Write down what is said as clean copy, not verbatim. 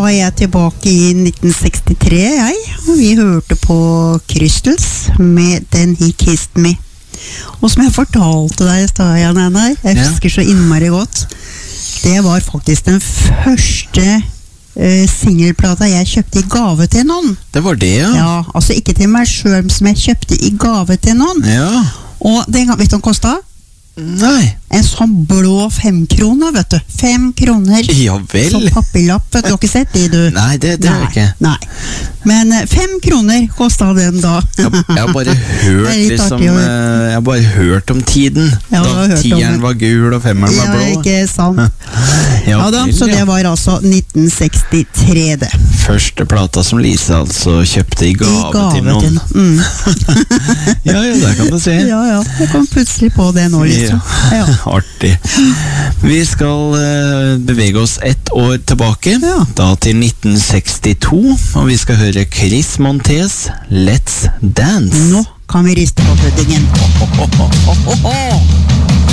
var jeg tilbake i 1963, og vi hørte på Crystals med Den He Kissed Me. Og som jeg fortalte deg i stad, Jan Einar, jeg husker så innmari godt, det var faktisk den første singelplata jeg kjøpte i gave til noen. Det var det, ja? Ja, altså ikke til meg selv, som jeg kjøpte i gave til noen. Ja. Og den, vet du hva den kostet? Nei. En sånn blå 5 kroner, vet du. 5 kroner. Ja vel. Sånn papirlapp, vet du. Du har ikke sett det, du? Nei, det har jeg ikke. Nei. Men 5 kroner kostet den da. Jeg har bare hørt liksom, jeg har bare hørt om tiden. Ja, da 10-eren var gul og 5-eren var blå. Ja, ikke sant. Ja da, så det var altså 1963 det. Første plata som Lise altså kjøpte i gave til noen. Ja, der kan du se. Ja, jeg kom plutselig på det nå, liksom. Ja. Artig. Vi skal bevege oss ett år tilbake, da til 1962, og vi skal høre Chris Montes Let's Dance. Nå kan vi riste på puddingen.